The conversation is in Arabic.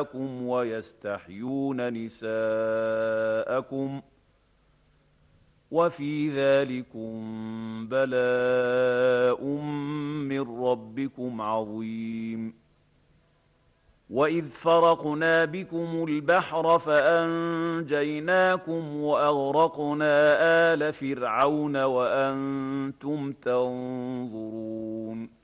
نساءكم ويستحيون نساءكم وفي ذلكم بلاء من ربكم عظيم وإذ فرقنا بكم البحر فأنجيناكم وأغرقنا آل فرعون وأنتم تنظرون